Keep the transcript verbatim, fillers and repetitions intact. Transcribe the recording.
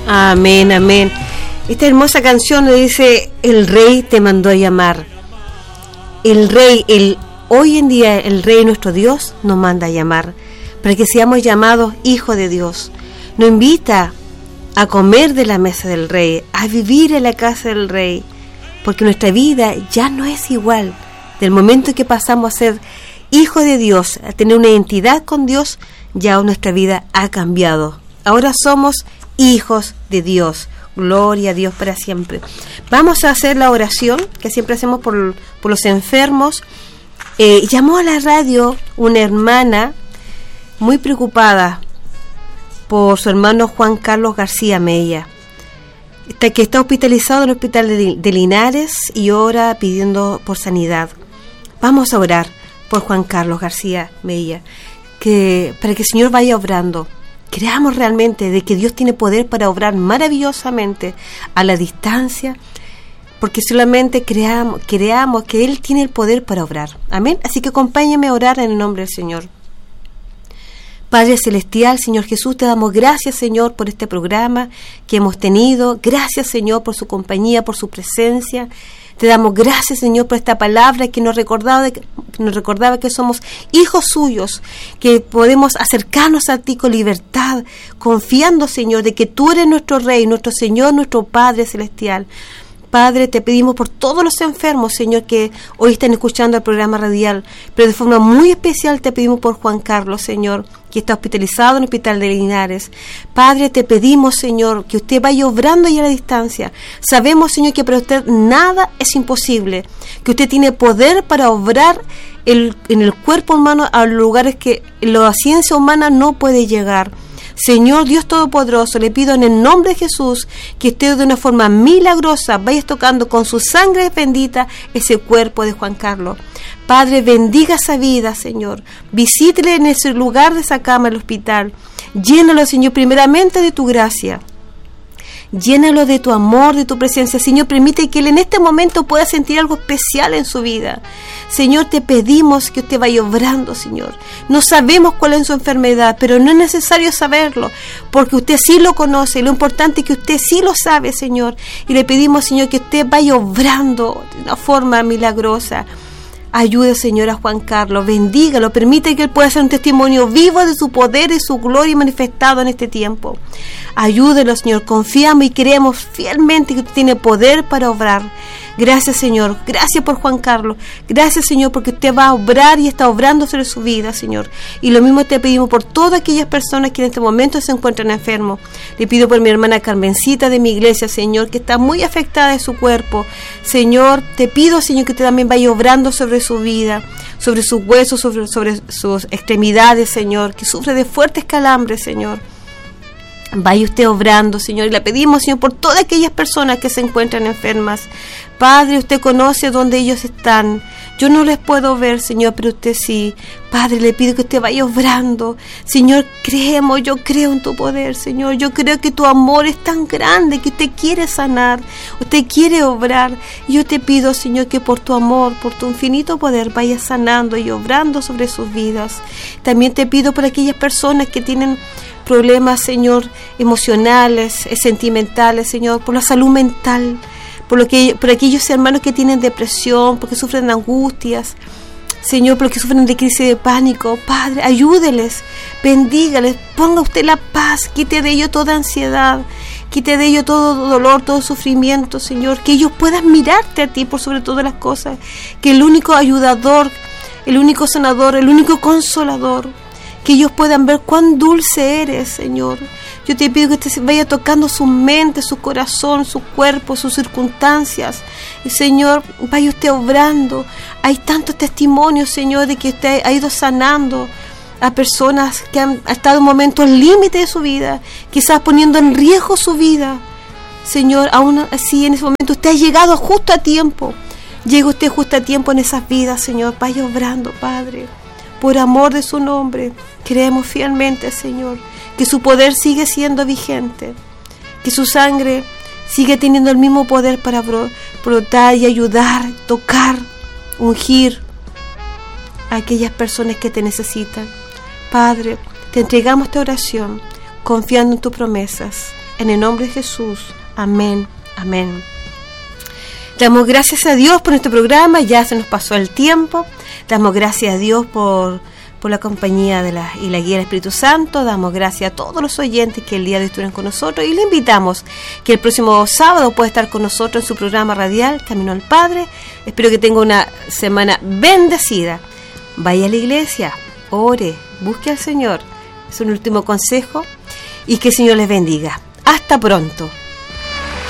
Amén, amén. Esta hermosa canción le dice: el Rey te mandó a llamar. El Rey, el hoy en día el Rey, nuestro Dios, nos manda a llamar para que seamos llamados hijos de Dios. Nos invita a comer de la mesa del Rey, a vivir en la casa del Rey, porque nuestra vida ya no es igual. Del momento que pasamos a ser hijos de Dios, a tener una identidad con Dios, ya nuestra vida ha cambiado. Ahora somos hijos de Dios. Gloria a Dios para siempre. Vamos a hacer la oración que siempre hacemos por, por los enfermos. Eh, llamó a la radio una hermana muy preocupada por su hermano Juan Carlos García Mella, está, que está hospitalizado en el hospital de, de Linares y ora pidiendo por sanidad. Vamos a orar por Juan Carlos García Mella, que, para que el Señor vaya obrando. Creamos realmente de que Dios tiene poder para obrar maravillosamente a la distancia, porque solamente creamos, creamos que Él tiene el poder para obrar. Amén. Así que acompáñame a orar en el nombre del Señor. Padre Celestial, Señor Jesús, te damos gracias, Señor, por este programa que hemos tenido. Gracias, Señor, por su compañía, por su presencia. Te damos gracias, Señor, por esta palabra que nos recordaba, de, que nos recordaba que somos hijos suyos, que podemos acercarnos a ti con libertad, confiando, Señor, de que tú eres nuestro Rey, nuestro Señor, nuestro Padre Celestial. Padre, te pedimos por todos los enfermos, Señor, que hoy están escuchando el programa radial, pero de forma muy especial te pedimos por Juan Carlos, Señor, que está hospitalizado en el hospital de Linares. Padre, te pedimos, Señor, que usted vaya obrando ahí a la distancia. Sabemos, Señor, que para usted nada es imposible, que usted tiene poder para obrar el, en el cuerpo humano a lugares que la ciencia humana no puede llegar. Señor Dios Todopoderoso, le pido en el nombre de Jesús que usted de una forma milagrosa vaya tocando con su sangre bendita ese cuerpo de Juan Carlos. Padre, bendiga esa vida, Señor. Visítele en ese lugar de esa cama, el hospital. Llénalo, Señor, primeramente de tu gracia. Llénalo de tu amor, de tu presencia. Señor, permite que Él en este momento pueda sentir algo especial en su vida. Señor, te pedimos que usted vaya obrando, Señor. No sabemos cuál es su enfermedad, pero no es necesario saberlo, porque usted sí lo conoce. Lo importante es que usted sí lo sabe, Señor. Y le pedimos, Señor, que usted vaya obrando de una forma milagrosa. Ayude, Señor, a Juan Carlos, bendígalo, permite que Él pueda ser un testimonio vivo de su poder y su gloria manifestado en este tiempo. Ayúdelo, Señor, confiamos y creemos fielmente que usted tiene poder para obrar. Gracias, Señor, gracias por Juan Carlos, gracias, Señor, porque usted va a obrar y está obrando sobre su vida, Señor. Y lo mismo te pedimos por todas aquellas personas que en este momento se encuentran enfermos. Le pido por mi hermana Carmencita de mi iglesia, Señor, que está muy afectada de su cuerpo. Señor, te pido, Señor, que usted también vaya obrando sobre su vida, sobre sus huesos, sobre, sobre sus extremidades, Señor, que sufre de fuertes calambres, Señor. Vaya usted obrando, Señor, y le pedimos, Señor, por todas aquellas personas que se encuentran enfermas. Padre, usted conoce dónde ellos están. Yo no les puedo ver, Señor, pero usted sí. Padre, le pido que usted vaya obrando. Señor, creemos, yo creo en tu poder, Señor. Yo creo que tu amor es tan grande que usted quiere sanar, usted quiere obrar. Y yo te pido, Señor, que por tu amor, por tu infinito poder, vaya sanando y obrando sobre sus vidas. También te pido por aquellas personas que tienen problemas, Señor, emocionales, sentimentales, Señor, por la salud mental, por lo que por aquellos hermanos que tienen depresión, porque sufren angustias, Señor, por los que sufren de crisis de pánico. Padre, ayúdeles, bendígales, ponga usted la paz, quite de ellos toda ansiedad, quite de ellos todo dolor, todo sufrimiento, Señor, que ellos puedan mirarte a ti por sobre todas las cosas, que el único ayudador, el único sanador, el único consolador, que ellos puedan ver cuán dulce eres, Señor. Yo te pido que usted vaya tocando su mente, su corazón, su cuerpo, sus circunstancias. Y, Señor, vaya usted obrando. Hay tantos testimonios, Señor, de que usted ha ido sanando a personas que han estado en momentos límites de su vida, quizás poniendo en riesgo su vida. Señor, aún así en ese momento usted ha llegado justo a tiempo. Llega usted justo a tiempo en esas vidas, Señor. Vaya obrando, Padre. Por amor de su nombre, creemos fielmente, Señor, que su poder sigue siendo vigente, que su sangre sigue teniendo el mismo poder para brotar y ayudar, tocar, ungir a aquellas personas que te necesitan. Padre, te entregamos esta oración, confiando en tus promesas. en el nombre de Jesús. Amén, amén. Damos gracias a Dios por nuestro programa, ya se nos pasó el tiempo. Damos gracias a Dios por, por la compañía de la, y la guía del Espíritu Santo. Damos gracias a todos los oyentes que el día de hoy estuvieron con nosotros y le invitamos que el próximo sábado pueda estar con nosotros en su programa radial Camino al Padre. Espero que tenga una semana bendecida. Vaya a la iglesia, ore, busque al Señor. Es un último consejo y que el Señor les bendiga. Hasta pronto.